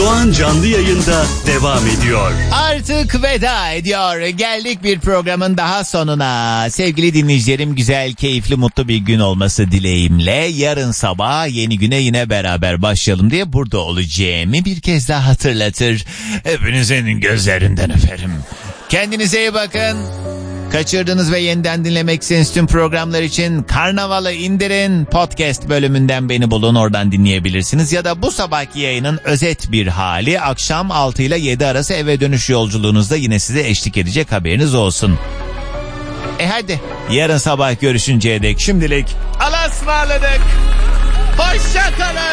Doğan Canlı Yayında devam ediyor. Artık veda ediyor. Geldik bir programın daha sonuna. Sevgili dinleyicilerim, güzel, keyifli, mutlu bir gün olması dileğimle yarın sabah yeni güne yine beraber başlayalım diye burada olacağımı bir kez daha hatırlatır. Hepinizin gözlerinden öperim. Kendinize iyi bakın. Kaçırdığınız ve yeniden dinlemek istediğiniz tüm programlar için Karnaval'ı indirin. Podcast bölümünden beni bulun, oradan dinleyebilirsiniz. Ya da bu sabahki yayının özet bir hali akşam 6 ile 7 arası eve dönüş yolculuğunuzda yine size eşlik edecek, haberiniz olsun. Hadi yarın sabah görüşünceye dek şimdilik Allah'a ısmarladık. Hoşça kalın.